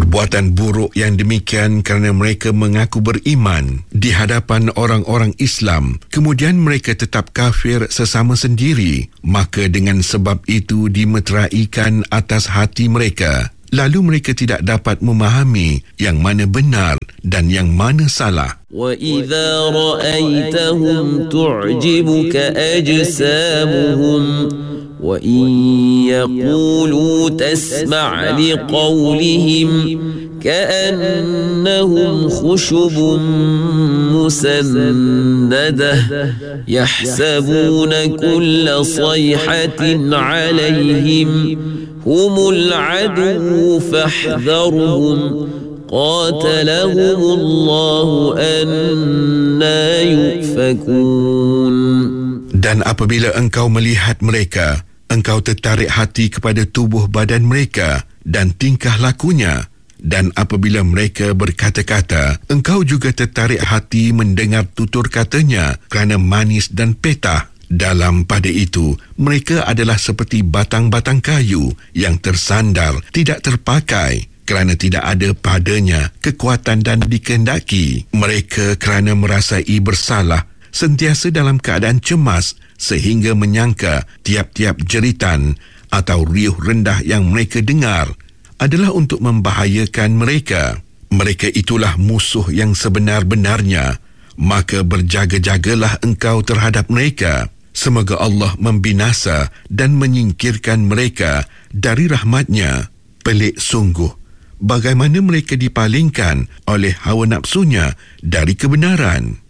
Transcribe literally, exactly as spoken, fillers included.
Perbuatan buruk yang demikian kerana mereka mengaku beriman di hadapan orang-orang Islam, kemudian mereka tetap kafir sesama sendiri, maka dengan sebab itu dimeteraikan atas hati mereka. Lalu mereka tidak dapat memahami yang mana benar dan yang mana salah. وَإِذَا رَأَيْتَهُمْ تُعْجِبُكَ أَجْسَامُهُمْ وَإِنْ يَقُولُوا تَسْمَعْ لِقَوْلِهِمْ كَأَنَّهُمْ خُشُبٌ مُسَنَّدَةٌ يَحْسَبُونَ كُلَّ صَيْحَةٍ عَلَيْهِمْ هم العدو فاحذرهم قاتلهم الله أنى يؤفكون. Dan apabila engkau melihat mereka, engkau tertarik hati kepada tubuh badan mereka dan tingkah lakunya. Dan apabila mereka berkata-kata, engkau juga tertarik hati mendengar tutur katanya kerana manis dan petah. Dalam pada itu, mereka adalah seperti batang-batang kayu yang tersandar, tidak terpakai kerana tidak ada padanya kekuatan dan dikehendaki. Mereka kerana merasai bersalah, sentiasa dalam keadaan cemas sehingga menyangka tiap-tiap jeritan atau riuh rendah yang mereka dengar adalah untuk membahayakan mereka. Mereka itulah musuh yang sebenar-benarnya, maka berjaga-jagalah engkau terhadap mereka. Semoga Allah membinasa dan menyingkirkan mereka dari rahmatnya. Pelik sungguh bagaimana mereka dipalingkan oleh hawa nafsunya dari kebenaran.